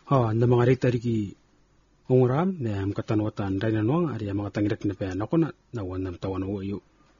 na mga ritari ki unguram na katanwatan dahil na nuang ari mga tangirak na pa ako na nawan ng tawan o iyo.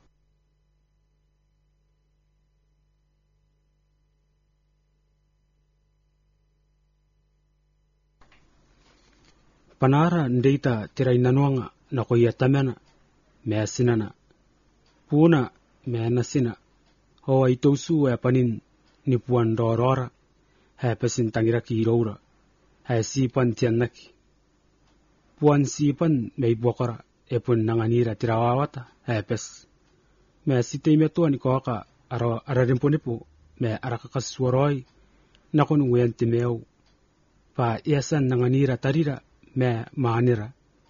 Panara ndita tiray nanuanga na kuya tamena me sinana puna me nasina ho itosu panin ni puan dorora ha pesin tangiraki roura ha sipan tianaki puan sipan me bokora pun nanganira tirawawata ha pes me sitay me tuan ko ka ararin po nipo me arakakaswaroi nakon nguyan timeo pa iasan nanganira tarira me maanira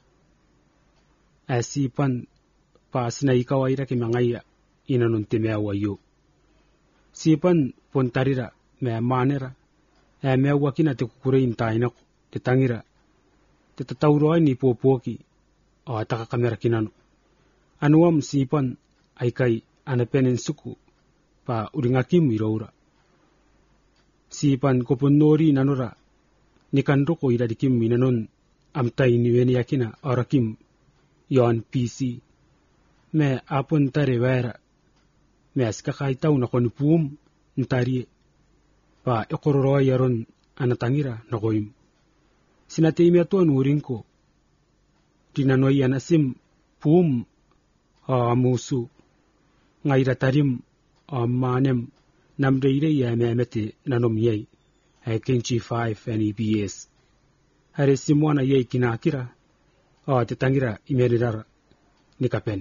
asipan pa sinay kawaira ki mangaya inanun timea wayo sipan puntarira me maanira me wakina te kukurein taina te tangira te tatauroy ni popoki o ataka kamera kinano anuam sipan ay kay anapenen suku pa uringakim iroura sipan kopunori nanura nikandoko iradikim inanon amtay ni yakina orakim yon PC me apun tare wera me askakay taw na konipum ntari pa ekororo yaron anatangira na koim sinatimi atuan uring ko tinanoy anasim pum amusu ngaira tarim manem namdeire ya memete nanom yay ay kenchi 5 NEBS hare simwana yay kinakira te tangira imeridara ni kapene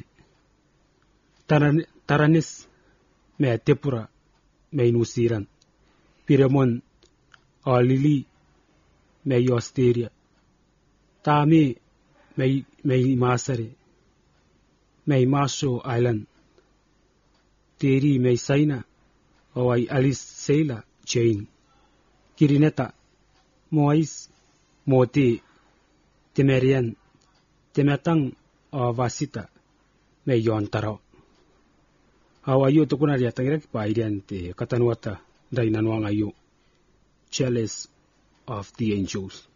taranis me tepura me inusiran piremon lili me yosteria tami me masare me maso island teri me saina ay alis seila chain kirineta moais moti temerian temetang vasita me yon taro awayo to kuna dia tangira ki paidian te katanwata dai nanuanga yo chalice of the angels.